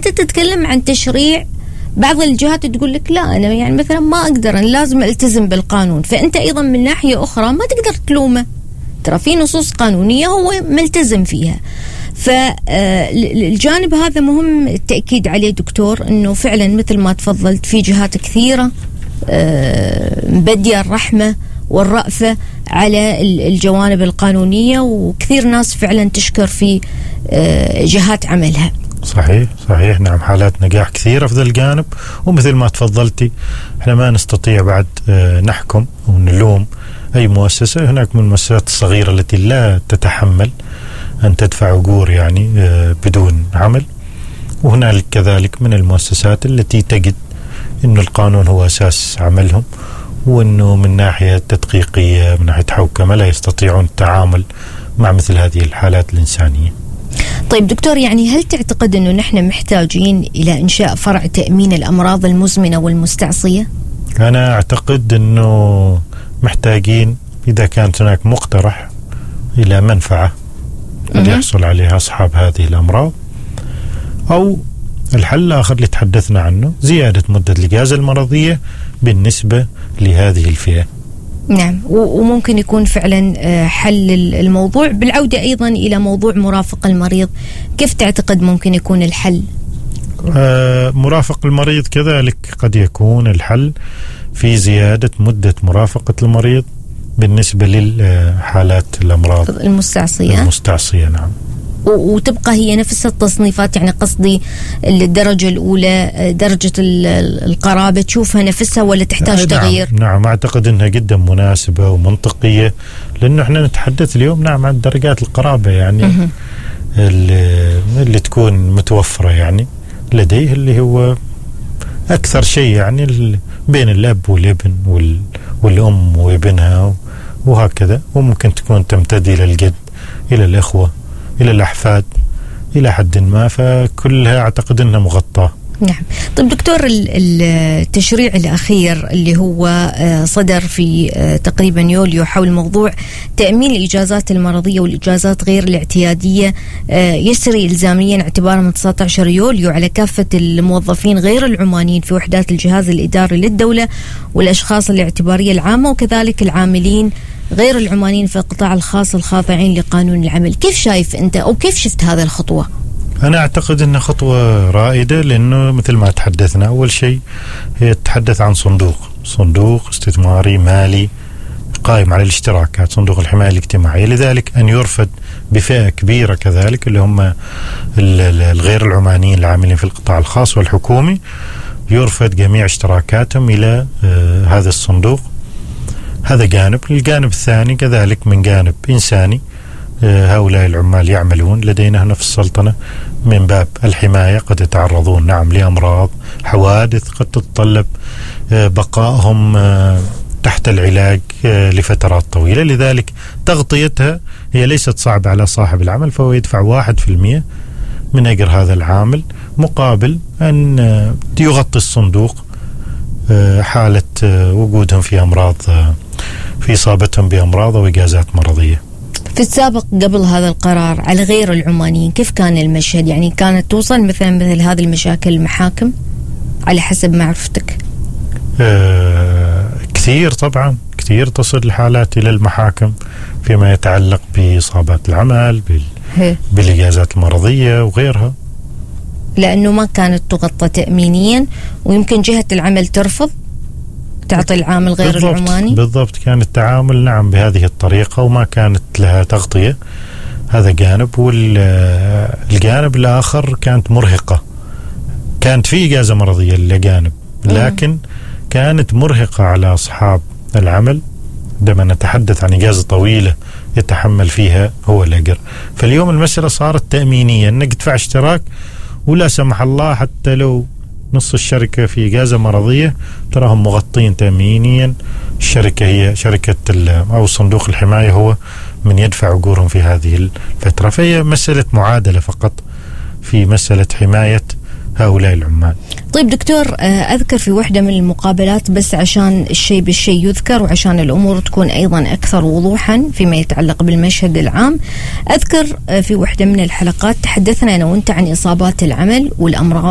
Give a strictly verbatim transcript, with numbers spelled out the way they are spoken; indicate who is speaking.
Speaker 1: أنت تتكلم عن تشريع، بعض الجهات تقول لك لا أنا يعني مثلا ما أقدر، أنا لازم ألتزم بالقانون. فأنت أيضا من ناحية أخرى ما تقدر تلومه، ترى في نصوص قانونية هو ملتزم فيها. فالجانب هذا مهم التأكيد عليه دكتور، أنه فعلا مثل ما تفضلت في جهات كثيرة مبدية الرحمة والرأفة على الجوانب القانونية، وكثير ناس فعلا تشكر في جهات عملها.
Speaker 2: صحيح صحيح نعم، حالات نجاح كثيرة في ذا الجانب. ومثل ما تفضلتي احنا ما نستطيع بعد نحكم ونلوم أي مؤسسة. هناك من المؤسسات الصغيرة التي لا تتحمل أن تدفع أجور يعني بدون عمل، وهنالك كذلك من المؤسسات التي تجد أن القانون هو أساس عملهم، وأنه من ناحية تدقيقية من ناحية حوكمة لا يستطيعون التعامل مع مثل هذه الحالات الإنسانية.
Speaker 1: طيب دكتور، يعني هل تعتقد أنه نحن محتاجين إلى إنشاء فرع تأمين الأمراض المزمنة والمستعصية؟
Speaker 2: أنا أعتقد أنه محتاجين، إذا كانت هناك مقترح إلى منفعة قد يحصل عليها أصحاب هذه الأمراض، أو الحل الآخر اللي تحدثنا عنه زيادة مدة الإجازة المرضية بالنسبة لهذه الفئة.
Speaker 1: نعم، وممكن يكون فعلا حل الموضوع. بالعودة أيضا إلى موضوع مرافق المريض، كيف تعتقد ممكن يكون الحل؟
Speaker 2: آه مرافق المريض كذلك قد يكون الحل في زيادة مدة مرافقة المريض بالنسبة للحالات الأمراض
Speaker 1: المستعصية
Speaker 2: المستعصية نعم.
Speaker 1: وتبقى هي نفس التصنيفات، يعني قصدي الدرجة الأولى درجة القرابة تشوفها نفسها ولا تحتاج
Speaker 2: نعم
Speaker 1: تغيير؟
Speaker 2: نعم أعتقد أنها جدا مناسبة ومنطقية، لأنه احنا نتحدث اليوم نعم عن درجات القرابة يعني اللي, اللي تكون متوفرة يعني لديه، اللي هو أكثر شيء يعني بين الأب والابن والأم وابنها وهكذا، وممكن تكون تمتد إلى الجد إلى الإخوة إلى الأحفاد إلى حد ما، فكلها أعتقد أنها مغطاة.
Speaker 1: نعم. طيب دكتور، التشريع الأخير اللي هو صدر في تقريبا يوليو حول موضوع تأمين الإجازات المرضية والإجازات غير الاعتيادية يسري إلزاميا اعتبارا من تسعة عشر يوليو على كافة الموظفين غير العمانيين في وحدات الجهاز الإداري للدولة والأشخاص الاعتبارية العامة، وكذلك العاملين غير العمانيين في القطاع الخاص الخاضعين لقانون العمل. كيف شايف أنت أو كيف شفت هذه الخطوة؟
Speaker 2: أنا أعتقد أنها خطوة رائدة، لأنه مثل ما تحدثنا أول شيء هي تتحدث عن صندوق صندوق استثماري مالي قائم على الاشتراكات، صندوق الحماية الاجتماعية، لذلك أن يرفد بفئة كبيرة كذلك اللي هم الغير العمانيين العاملين في القطاع الخاص والحكومي، يرفد جميع اشتراكاتهم إلى آه هذا الصندوق. هذا جانب. الجانب الثاني كذلك من جانب إنساني، هؤلاء العمال يعملون لدينا هنا في السلطنة من باب الحماية، قد يتعرضون نعم لأمراض حوادث قد تتطلب بقائهم تحت العلاج لفترات طويلة، لذلك تغطيتها هي ليست صعبة على صاحب العمل، فهو يدفع واحد في المية من أجر هذا العامل مقابل أن يغطي الصندوق حالة وجودهم في أمراض، في إصابتهم بأمراض أو إجازات مرضية.
Speaker 1: في السابق قبل هذا القرار على غير العمانيين كيف كان المشهد؟ يعني كانت توصل مثلا مثل هذه المشاكل المحاكم على حسب معرفتك؟
Speaker 2: آه كثير طبعا، كثير تصل الحالات إلى المحاكم فيما يتعلق بإصابات العمل بال... بالإجازات المرضية وغيرها،
Speaker 1: لأنه ما كانت تغطى تأمينيا، ويمكن جهة العمل ترفض تعطي العامل غير
Speaker 2: بالضبط
Speaker 1: العماني.
Speaker 2: بالضبط، كان التعامل نعم بهذه الطريقة وما كانت لها تغطية. هذا جانب. والجانب الآخر كانت مرهقة، كانت في إجازة مرضية لجانب، لكن كانت مرهقة على أصحاب العمل. عندما نتحدث عن إجازة طويلة يتحمل فيها هو الأجر، فاليوم المسألة صارت تأمينية، أنك تدفع اشتراك ولا سمح الله حتى لو نص الشركة في إجازة مرضية تراهم مغطين تأمينيا. الشركة هي شركة أو صندوق الحماية هو من يدفع أجورهم في هذه الفترة، فهي مسألة معادلة فقط في مسألة حماية هؤلاء العمال.
Speaker 1: طيب دكتور، أذكر في واحدة من المقابلات، بس عشان الشيء بالشيء يذكر وعشان الأمور تكون أيضا أكثر وضوحا فيما يتعلق بالمشهد العام، أذكر في واحدة من الحلقات تحدثنا أنا وأنت عن إصابات العمل والأمراض